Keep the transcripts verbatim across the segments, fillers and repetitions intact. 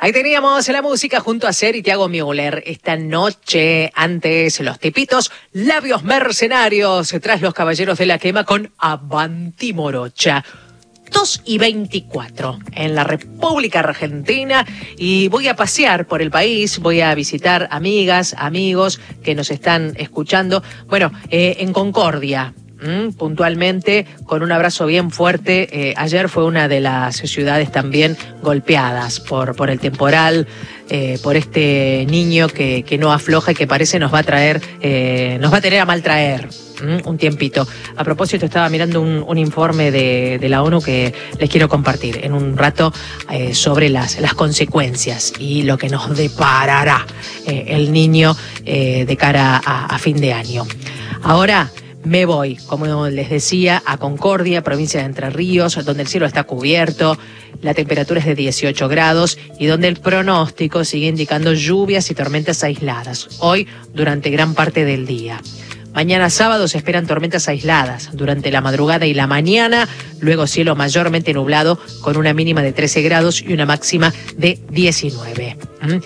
Ahí teníamos la música junto a Ser y Thiago Müller. Esta noche, antes los tipitos, Labios Mercenarios, tras los Caballeros de la Quema con Avanti Morocha. dos y veinticuatro en la República Argentina y voy a pasear por el país, voy a visitar amigas, amigos que nos están escuchando. Bueno, eh, en Concordia. Mm, puntualmente, con un abrazo bien fuerte. Eh, ayer fue una de las ciudades también golpeadas por, por el temporal, eh, por este niño que, que no afloja y que parece nos va a traer, eh, nos va a tener a mal traer mm, un tiempito. A propósito, estaba mirando un, un informe de, de la ONU que les quiero compartir en un rato eh, sobre las, las consecuencias y lo que nos deparará eh, el niño eh, de cara a, a fin de año. Ahora me voy, como les decía, a Concordia, provincia de Entre Ríos, donde el cielo está cubierto, la temperatura es de dieciocho grados y donde el pronóstico sigue indicando lluvias y tormentas aisladas, hoy durante gran parte del día. Mañana sábado se esperan tormentas aisladas durante la madrugada y la mañana, luego cielo mayormente nublado con una mínima de trece grados y una máxima de diecinueve.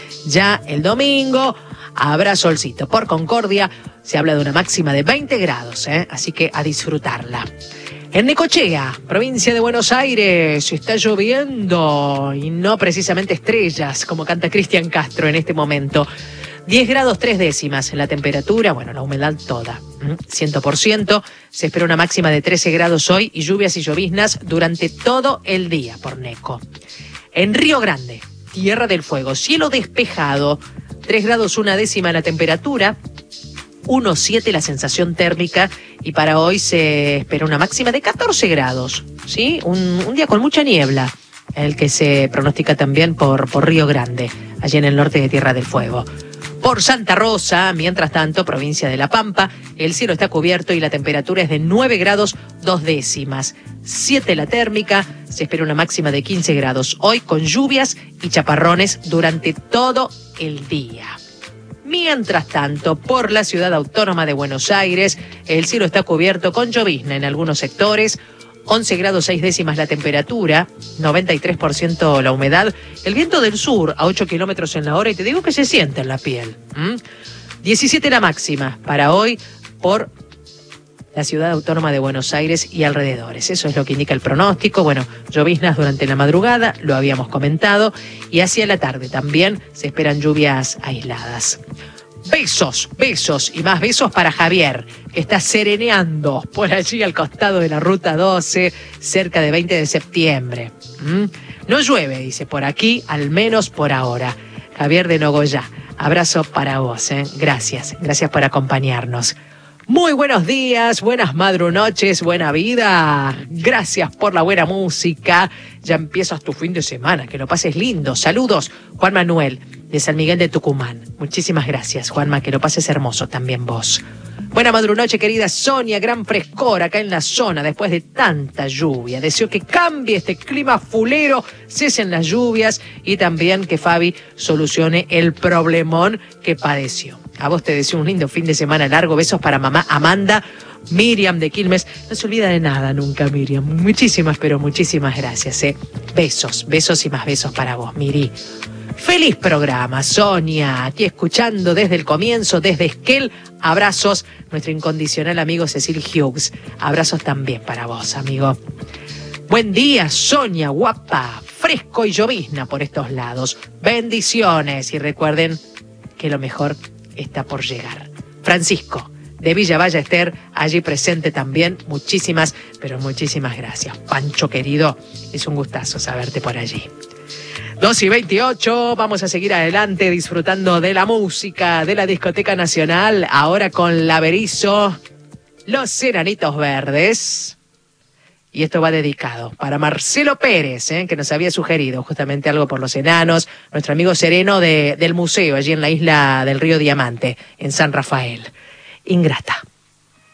Ya el domingo habrá solcito por Concordia. Se habla de una máxima de veinte grados, ¿eh? Así que a disfrutarla. En Necochea, provincia de Buenos Aires, está lloviendo y no precisamente estrellas, como canta Cristian Castro en este momento. diez grados tres décimas en la temperatura, bueno, la humedad toda, cien por ciento. Se espera una máxima de trece grados hoy y lluvias y lloviznas durante todo el día por Neco. En Río Grande, Tierra del Fuego, cielo despejado, tres grados una décima la temperatura, uno coma siete la sensación térmica y para hoy se espera una máxima de catorce grados, ¿sí? Un, un día con mucha niebla, el que se pronostica también por, por Río Grande, allí en el norte de Tierra del Fuego. Por Santa Rosa, mientras tanto, provincia de La Pampa, el cielo está cubierto y la temperatura es de nueve grados dos décimas, siete la térmica, se espera una máxima de quince grados, hoy con lluvias y chaparrones durante todo el día. Mientras tanto, por la ciudad autónoma de Buenos Aires, el cielo está cubierto con llovizna en algunos sectores, once grados seis décimas la temperatura, noventa y tres por ciento la humedad, el viento del sur a ocho kilómetros en la hora y te digo que se siente en la piel. ¿Mm? diecisiete la máxima para hoy por la ciudad autónoma de Buenos Aires y alrededores. Eso es lo que indica el pronóstico. Bueno, lloviznas durante la madrugada, lo habíamos comentado, y hacia la tarde también se esperan lluvias aisladas. Besos, besos y más besos para Javier, que está sereneando por allí al costado de la Ruta doce, cerca de veinte de septiembre. ¿Mm? No llueve, dice, por aquí, al menos por ahora. Javier de Nogoyá, abrazo para vos, ¿eh? Gracias, gracias por acompañarnos. Muy buenos días, buenas madrunoches, buena vida. Gracias por la buena música. Ya empiezas tu fin de semana, que lo pases lindo. Saludos, Juan Manuel, de San Miguel de Tucumán. Muchísimas gracias, Juanma, que lo pases hermoso también vos. Buena madrunoche, querida Sonia, gran frescor acá en la zona después de tanta lluvia. Deseo que cambie este clima fulero, cesen las lluvias y también que Fabi solucione el problemón que padeció. A vos te deseo un lindo fin de semana largo. Besos para mamá Amanda. Miriam de Quilmes. No se olvida de nada nunca, Miriam. Muchísimas, pero muchísimas gracias. ¿eh? Besos, besos y más besos para vos, Miri. Feliz programa, Sonia. Aquí escuchando desde el comienzo, desde Esquel. Abrazos, nuestro incondicional amigo Cecil Hughes. Abrazos también para vos, amigo. Buen día, Sonia, guapa. Fresco y llovizna por estos lados. Bendiciones. Y recuerden que lo mejor está por llegar. Francisco, de Villa Ballester, allí presente también. Muchísimas, pero muchísimas gracias. Pancho querido, es un gustazo saberte por allí. dos y veintiocho, vamos a seguir adelante disfrutando de la música de la Discoteca Nacional. Ahora con La Berizo, Los Enanitos Verdes. Y esto va dedicado para Marcelo Pérez, ¿eh? que nos había sugerido justamente algo por los enanos, nuestro amigo Sereno de, del museo, allí en la isla del Río Diamante, en San Rafael. Ingrata.